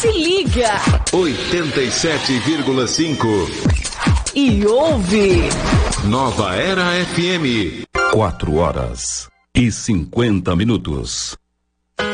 Se liga. 87,5. E ouve. Nova Era FM. 4 horas e 50 minutos.